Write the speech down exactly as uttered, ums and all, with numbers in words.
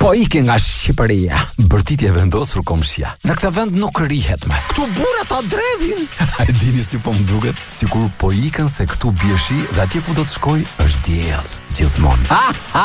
po ikin nga Shqipëria. Bërtitje vendosur komshia. Në këtë vend nuk rihet më. Këtu burrat ta dredhin. A e dini si po më duket? Sikur po ikën se këtu bie shi dhe atje ku do të shkoj është diell gjithmonë.